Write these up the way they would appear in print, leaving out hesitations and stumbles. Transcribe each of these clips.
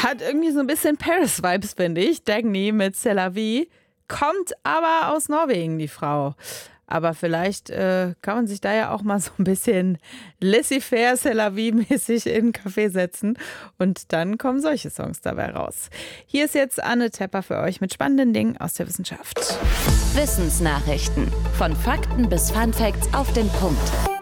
Hat irgendwie so ein bisschen Paris-Vibes, finde ich. Dagny mit C'est la vie. Kommt aber aus Norwegen, die Frau. Aber vielleicht kann man sich da ja auch mal so ein bisschen laissez-faire, c'est la vie-mäßig in einen Café setzen. Und dann kommen solche Songs dabei raus. Hier ist jetzt Anne Tepper für euch mit spannenden Dingen aus der Wissenschaft. Wissensnachrichten. Von Fakten bis Funfacts auf den Punkt.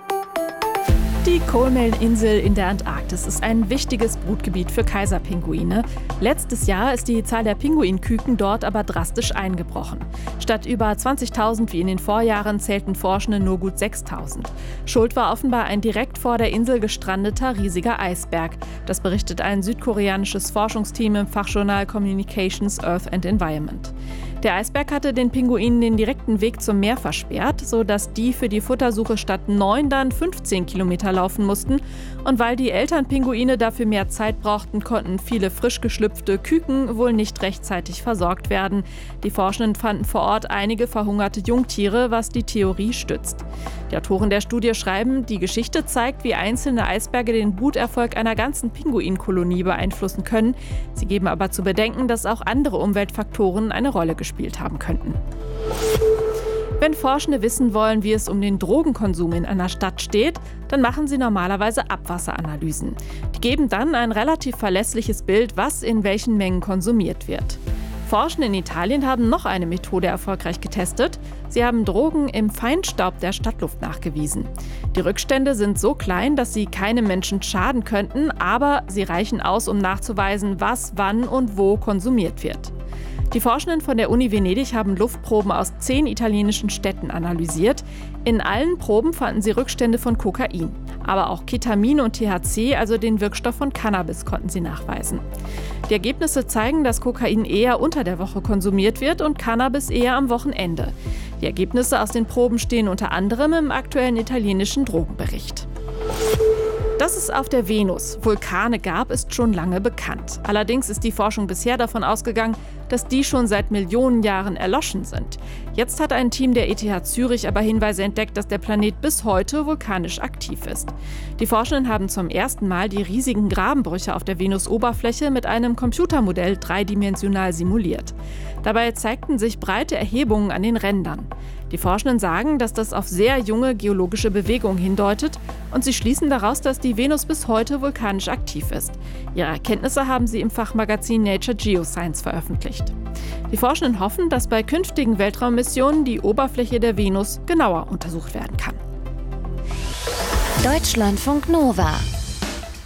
Die Coleman-Insel in der Antarktis ist ein wichtiges Brutgebiet für Kaiserpinguine. Letztes Jahr ist die Zahl der Pinguinküken dort aber drastisch eingebrochen. Statt über 20.000 wie in den Vorjahren zählten Forschende nur gut 6.000. Schuld war offenbar ein direkt vor der Insel gestrandeter riesiger Eisberg. Das berichtet ein südkoreanisches Forschungsteam im Fachjournal Communications, Earth and Environment. Der Eisberg hatte den Pinguinen den direkten Weg zum Meer versperrt, sodass die für die Futtersuche statt 9 dann 15 Kilometer laufen mussten. Und weil die Elternpinguine dafür mehr Zeit brauchten, konnten viele frisch geschlüpfte Küken wohl nicht rechtzeitig versorgt werden. Die Forschenden fanden vor Ort einige verhungerte Jungtiere, was die Theorie stützt. Die Autoren der Studie schreiben, die Geschichte zeigt, wie einzelne Eisberge den Bruterfolg einer ganzen Pinguinkolonie beeinflussen können. Sie geben aber zu bedenken, dass auch andere Umweltfaktoren eine Rolle gespielt haben könnten. Wenn Forschende wissen wollen, wie es um den Drogenkonsum in einer Stadt steht, dann machen sie normalerweise Abwasseranalysen. Die geben dann ein relativ verlässliches Bild, was in welchen Mengen konsumiert wird. Forschende in Italien haben noch eine Methode erfolgreich getestet. Sie haben Drogen im Feinstaub der Stadtluft nachgewiesen. Die Rückstände sind so klein, dass sie keinem Menschen schaden könnten, aber sie reichen aus, um nachzuweisen, was, wann und wo konsumiert wird. Die Forschenden von der Uni Venedig haben Luftproben aus 10 italienischen Städten analysiert. In allen Proben fanden sie Rückstände von Kokain. Aber auch Ketamin und THC, also den Wirkstoff von Cannabis, konnten sie nachweisen. Die Ergebnisse zeigen, dass Kokain eher unter der Woche konsumiert wird und Cannabis eher am Wochenende. Die Ergebnisse aus den Proben stehen unter anderem im aktuellen italienischen Drogenbericht. Dass es auf der Venus Vulkane gab, ist schon lange bekannt. Allerdings ist die Forschung bisher davon ausgegangen, dass die schon seit Millionen Jahren erloschen sind. Jetzt hat ein Team der ETH Zürich aber Hinweise entdeckt, dass der Planet bis heute vulkanisch aktiv ist. Die Forschenden haben zum ersten Mal die riesigen Grabenbrüche auf der Venusoberfläche mit einem Computermodell dreidimensional simuliert. Dabei zeigten sich breite Erhebungen an den Rändern. Die Forschenden sagen, dass das auf sehr junge geologische Bewegungen hindeutet und sie schließen daraus, dass die Venus bis heute vulkanisch aktiv ist. Ihre Erkenntnisse haben sie im Fachmagazin Nature Geoscience veröffentlicht. Die Forschenden hoffen, dass bei künftigen Weltraummissionen die Oberfläche der Venus genauer untersucht werden kann. Deutschlandfunk Nova